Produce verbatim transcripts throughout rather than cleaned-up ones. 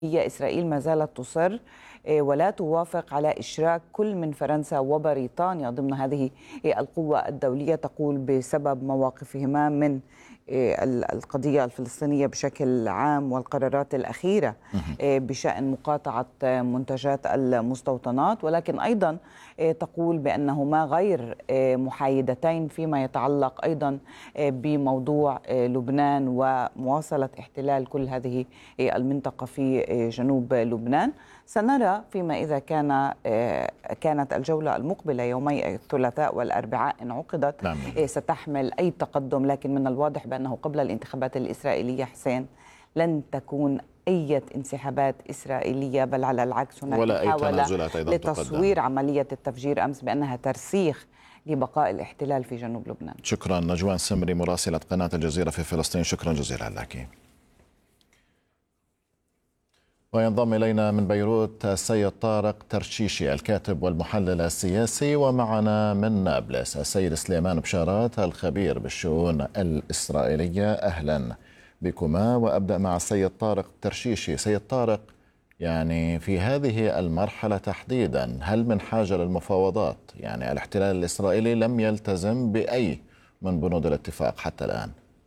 هي إسرائيل ما زالت تصر آه، ولا توافق على إشراك كل من فرنسا وبريطانيا ضمن هذه آه، القوة الدولية، تقول بسبب مواقفهما من آه، ال- القضية الفلسطينية بشكل عام والقرارات الأخيرة مهم. آه، بشأن مقاطعة آه، منتجات المستوطنات، ولكن أيضا آه، تقول بأنهما غير آه، محايدتين فيما يتعلق أيضا آه، بموضوع آه، لبنان ومواصلة احتلال كل هذه آه، المنطقة في آه، جنوب لبنان. سنرى فيما إذا كان آه، كانت الجولة المقبلة يومي الثلاثاء والأربعاء إن عقدت نعم. آه، ستحمل أي تقدم، لكن من الواضح بأنه قبل الانتخابات الإسرائيلية حسين لن تكون أي انسحابات إسرائيلية، بل على العكس هناك ولا أي محاولة تنازلات أيضا تقدم. لتصوير عملية التفجير أمس بأنها ترسيخ لبقاء الاحتلال في جنوب لبنان. شكرا نجوان سمري مراسلة قناة الجزيرة في فلسطين، شكرا جزيلا لك. وينضم إلينا من بيروت السيد طارق ترشيشي الكاتب والمحلل السياسي، ومعنا من نابلس السيد سليمان بشارات الخبير بالشؤون الإسرائيلية. أهلا بكما. وأبدأ مع السيد طارق ترشيشي. سيد طارق، يعني في هذه المرحلة تحديدا هل من حاجة للمفاوضات؟ يعني الاحتلال الإسرائيلي لم يلتزم بأي من بنود الاتفاق حتى الآن.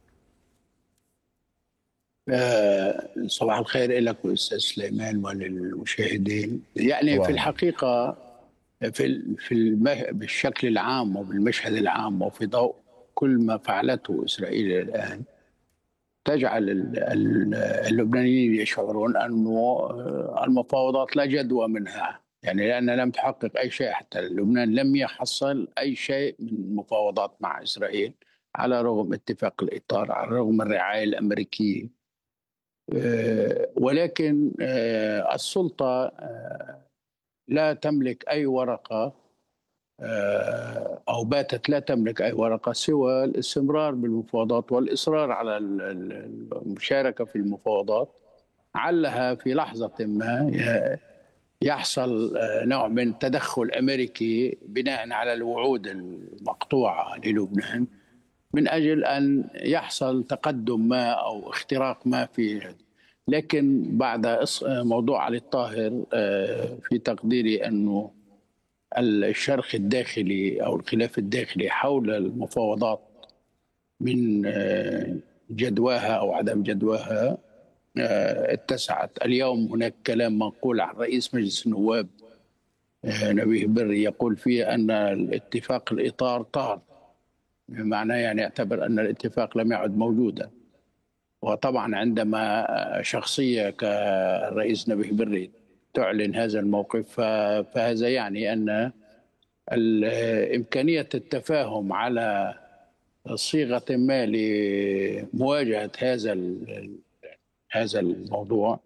آه، صباح الخير لك أستاذ سليمان وللمشاهدين. يعني في صباح النور. الحقيقة في ال- في المه... بالشكل العام وبالمشهد العام وفي ضوء كل ما فعلته إسرائيل الآن، تجعل ال- ال- اللبنانيين يشعرون أنه آه، المفاوضات لا جدوى منها، يعني لأنها لم تحقق أي شيء. حتى لبنان لم يحصل أي شيء من المفاوضات مع إسرائيل على رغم اتفاق الإطار، على رغم الرعاية الأمريكية. آه، ولكن آه، السلطة آه، لا تملك أي ورقة، آه، أو باتت لا تملك أي ورقة سوى الاستمرار بالمفاوضات والإصرار على ال- ال- المشاركة في المفاوضات. علها في لحظة ما يحصل آه، نوع من تدخل أمريكي بناء على الوعود المقطوعة للبنان، من أجل أن يحصل تقدم ما أو اختراق ما في. لكن بعد إص- موضوع علي الطاهر، آه، في تقديري أنه الشرخ الداخلي أو الخلاف الداخلي حول المفاوضات من آه، جدواها أو عدم جدواها آه، اتسعت. اليوم هناك كلام منقول عن رئيس مجلس النواب آه، نبيه بري يقول فيه أن الاتفاق الإطار طار، بمعنى يعني يعتبر أن الاتفاق لم يعد موجودا. وطبعا عندما شخصية كالرئيس نبيه بري تعلن هذا الموقف، فهذا يعني أن إمكانية التفاهم على صيغة ما لمواجهة هذا هذا الموضوع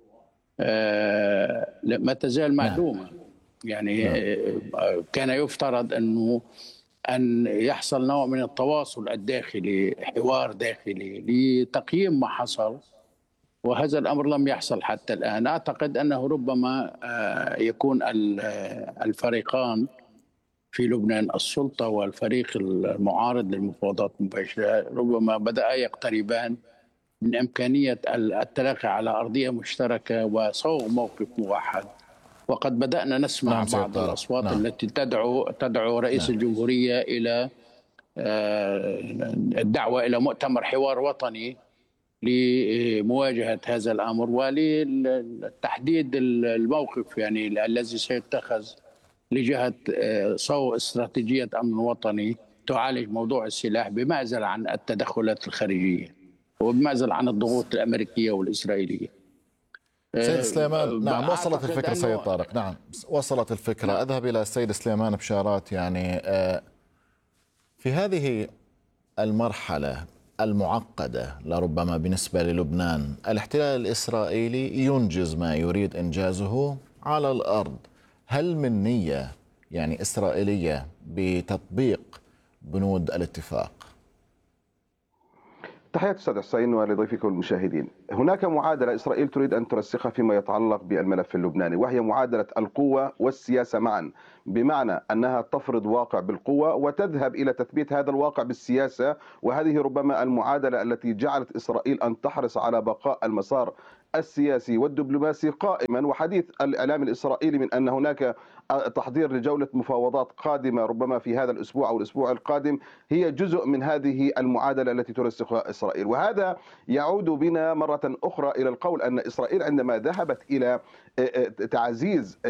آه، ما تزال نعم. معدومة. يعني نعم. آه، كان يفترض أنه أن يحصل نوع من التواصل الداخلي، حوار داخلي لتقييم ما حصل، وهذا الأمر لم يحصل حتى الآن. أعتقد أنه ربما آه، يكون ال- آه، الفريقان في لبنان، السلطة والفريق المعارض للمفاوضات المباشرة، ربما بدأ يقتربان من إمكانية التلاقي على أرضية مشتركة وصوغ موقف موحد. وقد بدأنا نسمع نعم سيد بعض طارق. الأصوات نعم. التي تدعو تدعو رئيس نعم. الجمهورية إلى آه، الدعوة إلى مؤتمر حوار وطني لمواجهة هذا الأمر ولتحديد الموقف يعني الذي سيتخذ لجهة آه، صوغ استراتيجية أمن وطني تعالج موضوع السلاح بمعزل عن التدخلات الخارجية وبمعزل عن الضغوط الأمريكية والإسرائيلية. سيد آه، سليمان، نعم وصلت أعتقد الفكرة سيد أنه طارق. نعم وصلت الفكرة. نعم. أذهب إلى السيد سليمان بشارات. يعني آه، في هذه المرحلة المعقدة لربما بالنسبة للبنان، الاحتلال الإسرائيلي ينجز ما يريد إنجازه على الأرض. هل من نية يعني إسرائيلية بتطبيق بنود الاتفاق؟ تحياتي أستاذ حسين ولضيفك والمشاهدين. هناك معادلة إسرائيل تريد أن ترسخها فيما يتعلق بالملف اللبناني، وهي معادلة القوة والسياسة معا، بمعنى أنها تفرض واقع بالقوة وتذهب إلى تثبيت هذا الواقع بالسياسة. وهذه ربما المعادلة التي جعلت إسرائيل أن تحرص على بقاء المسار السياسي والدبلوماسي قائما، وحديث الإعلام الإسرائيلي من أن هناك تحضير لجولة مفاوضات قادمة ربما في هذا الأسبوع أو الأسبوع القادم هي جزء من هذه المعادلة التي ترسخها إسرائيل. وهذا يعود بنا مرة أخرى إلى القول أن إسرائيل عندما ذهبت إلى تعزيز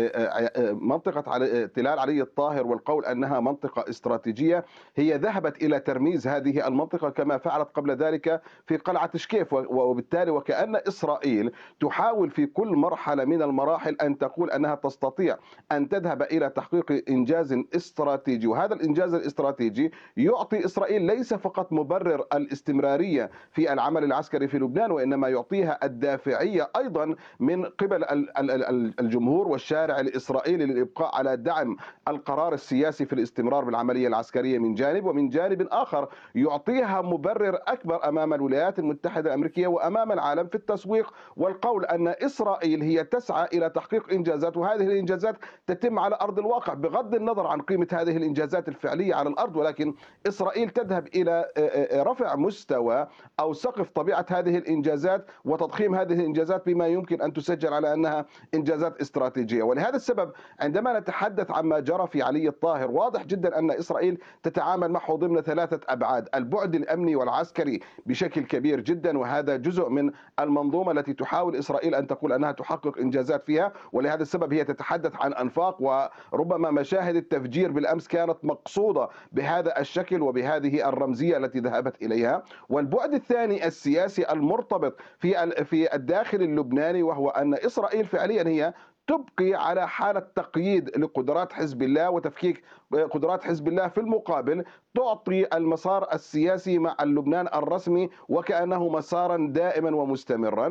منطقة تلال علي الطاهر والقول أنها منطقة استراتيجية، هي ذهبت إلى ترميز هذه المنطقة كما فعلت قبل ذلك في قلعة شكيف، وبالتالي وكأن إسرائيل تحاول في كل مرحلة من المراحل أن تقول أنها تستطيع أن تذهب إلى تحقيق إنجاز استراتيجي، وهذا الإنجاز الاستراتيجي يعطي إسرائيل ليس فقط مبرر الاستمرارية في العمل العسكري في لبنان، وإنما يعطيها الدافعية أيضا من قبل الجمهور والشارع الإسرائيلي للإبقاء على دعم القرار السياسي في الاستمرار بالعملية العسكرية من جانب، ومن جانب آخر يعطيها مبرر أكبر أمام الولايات المتحدة الأمريكية وأمام العالم في التسويق والقول أن إسرائيل هي تسعى إلى تحقيق إنجازات، وهذه الإنجازات تتم على أرض الواقع بغض النظر عن قيمة هذه الإنجازات الفعلية على الأرض، ولكن إسرائيل تذهب إلى رفع مستوى أو سقف طبيعة هذه الإنجازات وتضخيم هذه الإنجازات بما يمكن أن تسجل على أنها إنجازات استراتيجية. ولهذا السبب عندما نتحدث عما جرى في علي الطاهر واضح جدا أن إسرائيل تتعامل معه ضمن ثلاثة أبعاد: البعد الأمني والعسكري بشكل كبير جدا، وهذا جزء من المنظومة التي تحاول إسرائيل أن تقول أنها تحقق إنجازات فيها، ولهذا السبب هي تتحدث عن أنفاق، وربما مشاهد التفجير بالأمس كانت مقصودة بهذا الشكل وبهذه الرمزية التي ذهبت إليها. والبعد الثاني السياسي المرتبط في في الداخل اللبناني، وهو أن إسرائيل فعليا هي تبقي على حالة تقييد لقدرات حزب الله وتفكيك قدرات حزب الله، في المقابل تعطي المسار السياسي مع لبنان الرسمي وكأنه مسارا دائما ومستمرا.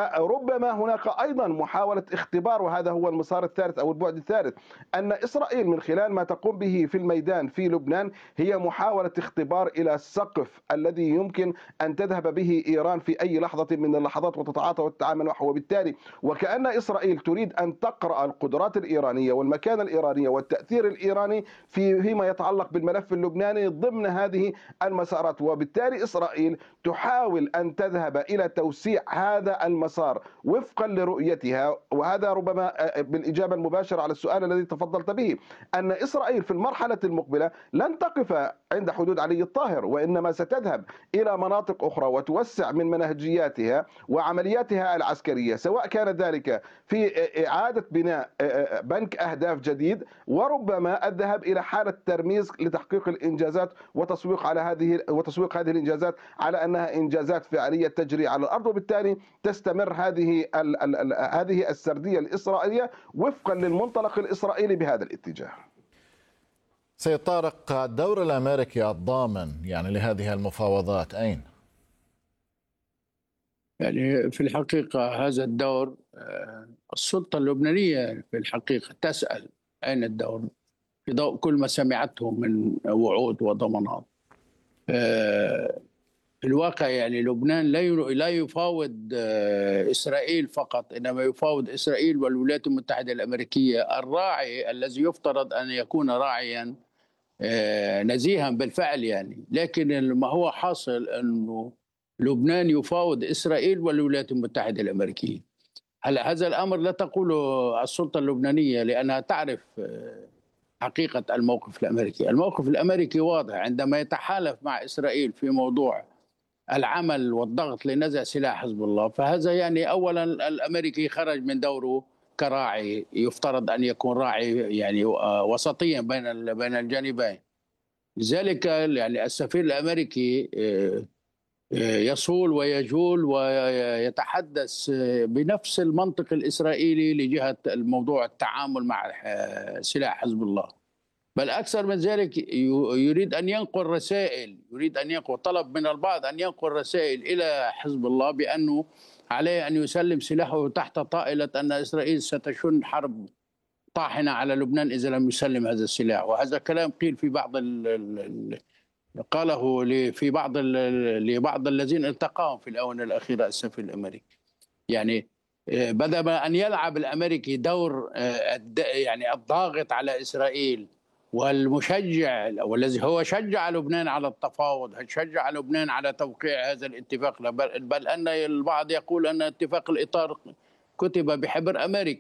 وربما هناك أيضا محاولة اختبار، وهذا هو المسار الثالث أو البعد الثالث، أن إسرائيل من خلال ما تقوم به في الميدان في لبنان هي محاولة اختبار إلى السقف الذي يمكن أن تذهب به إيران في أي لحظة من اللحظات وتتعاطى وتتعامل معه. وبالتالي وكأن إسرائيل تريد أن تقرأ القدرات الإيرانية والمكانة الإيرانية والتأثير الإيراني في فيما يتعلق بالملف اللبناني ضمن هذه المسارات، وبالتالي إسرائيل تحاول أن تذهب إلى توسيع هذا المسار وفقا لرؤيتها. وهذا ربما بالإجابة المباشرة على السؤال الذي تفضلت به، أن إسرائيل في المرحلة المقبلة لن تقف عند حدود علي الطاهر، وإنما ستذهب إلى مناطق أخرى وتوسع من منهجياتها وعملياتها العسكرية، سواء كان ذلك في إعادة بناء بنك أهداف جديد، وربما الذهاب إلى حالة ترميز لتحقيق الإنجازات وتسويق على هذه وتسويق هذه الإنجازات على أنها إنجازات فعلية تجري على الأرض، وبالتالي تستمر هذه ال ال ال هذه السردية الإسرائيلية وفقا للمنطلق الإسرائيلي بهذا الاتجاه. سيد طارق، الدور الأمريكي الضامن يعني لهذه المفاوضات أين؟ يعني في الحقيقة هذا الدور السلطة اللبنانية في الحقيقة تسأل أين الدور في ضوء كل ما سمعته من وعود وضمانات. في الواقع يعني لبنان لا يفاوض إسرائيل فقط، إنما يفاوض إسرائيل والولايات المتحدة الأمريكية، الراعي الذي يفترض أن يكون راعيا نزيها بالفعل يعني. لكن ما هو حاصل أنه لبنان يفاوض إسرائيل والولايات المتحدة الأمريكية. هلا هذا الأمر لا تقوله السلطة اللبنانية لأنها تعرف حقيقة الموقف الأمريكي. الموقف الأمريكي واضح عندما يتحالف مع إسرائيل في موضوع العمل والضغط لنزع سلاح حزب الله، فهذا يعني أولا الأمريكي خرج من دوره كراعي، يفترض أن يكون راعي يعني وسطيا بين بين الجانبين. لذلك يعني السفير الأمريكي يصول ويجول ويتحدث بنفس المنطق الإسرائيلي لجهة الموضوع التعامل مع سلاح حزب الله، بل أكثر من ذلك يريد أن ينقل رسائل، يريد أن ينقل طلب من البعض أن ينقل رسائل إلى حزب الله بأنه عليه أن يسلم سلاحه تحت طائلة أن إسرائيل ستشن حرب طاحنة على لبنان إذا لم يسلم هذا السلاح. وهذا كلام قيل في بعض ال ال قاله في بعض لبعض الذين التقاهم في الآونة الأخيرة السفير الأمريكي. يعني بدل أن يلعب الأمريكي دور يعني الضاغط على إسرائيل والمشجع والذي هو شجع لبنان على التفاوض، شجع لبنان على توقيع هذا الاتفاق، بل أن البعض يقول أن اتفاق الإطار كتب بحبر أمريكا.